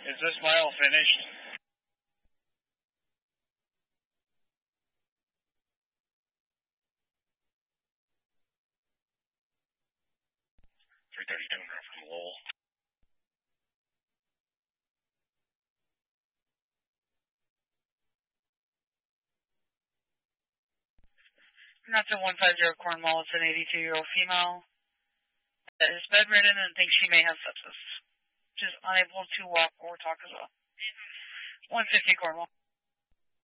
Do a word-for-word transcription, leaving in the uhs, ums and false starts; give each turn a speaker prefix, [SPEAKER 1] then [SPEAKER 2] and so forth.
[SPEAKER 1] Is this mile finished? three thirty-two from Lowell.
[SPEAKER 2] Not to one five zero Cornwall, it's an eighty-two-year-old female that is bedridden and thinks she may have sepsis. She's unable to walk or talk as well. one fifty Cornwall.